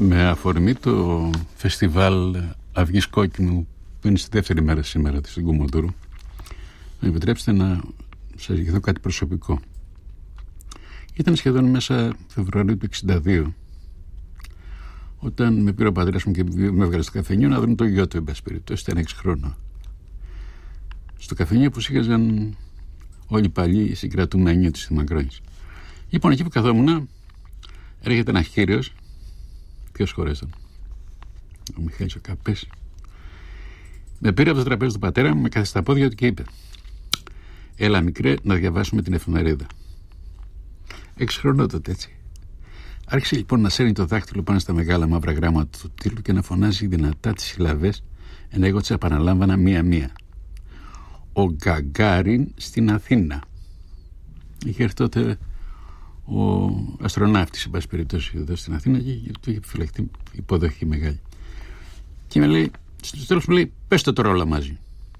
Με αφορμή το φεστιβάλ Αυγής Κόκκινου που είναι στη δεύτερη μέρα σήμερα στην Κουμουνδούρου, να επιτρέψετε να σας διηγηθώ κάτι προσωπικό. Ήταν σχεδόν μέσα Φεβρουαρίου του 1962 όταν με πήρε ο πατέρας μου και με έβγαλε στο καφενείο να δούμε το γιο του, εν πάση περιπτώσει, ήταν 6 χρόνων. Στο καφενείο που σίγαζαν όλοι οι παλιοί συγκρατούμενοι του στη Μακρόνης. Λοιπόν, εκεί που καθόμουν, έρχεται ένας κύριος. Ποιος χωρέσταν? Ο Μιχάλης ο Καπές. Με πήρε από το τραπέζι του πατέρα μου, με κάθεσε στα πόδια του και είπε: «Έλα μικρέ, να διαβάσουμε την εφημερίδα». 6 χρονών τότε, έτσι. Άρχισε λοιπόν να σέρνει το δάχτυλο πάνω στα μεγάλα μαύρα γράμματα του τίτλου και να φωνάζει δυνατά τις συλλαβές, ενώ εγώ τις επαναλάμβανα μία-μία. Ο Γκαγκάριν στην Αθήνα. Είχε έρθει τότε ο αστροναύτης, εν πάση περιπτώσει, εδώ στην Αθήνα και του είχε επιφυλαχτεί υποδοχή μεγάλη. Και με λέει, στο τέλος μου λέει: «Πες το τώρα όλα μαζί».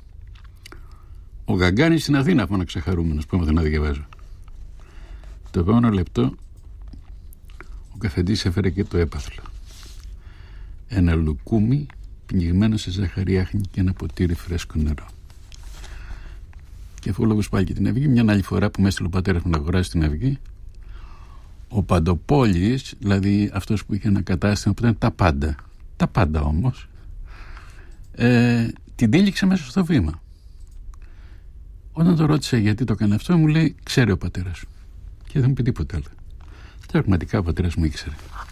Ο Γκαγκάριν στην Αθήνα, φώναξε χαρούμενος που έμαθα να διαβάζω. Το επόμενο λεπτό ο καφεντής έφερε και το έπαθλο. Ένα λουκούμι πνιγμένο σε ζάχαρη άχνη και ένα ποτήρι φρέσκο νερό. Και αφού λόγος πάλι και την Αυγή, μια άλλη φορά που με έστειλε ο πατέρας μου να αγοράσει την Αυγή, ο Παντοπόλης, δηλαδή αυτός που είχε ένα κατάστημα που ήταν τα πάντα όμως, την τύλιξε μέσα στο βήμα. Όταν το ρώτησα γιατί το έκανε αυτό, μου λέει: «Ξέρει ο πατέρας σου». Και δεν μου πει τίποτα άλλο. Πραγματικά ο πατέρας μου ήξερε.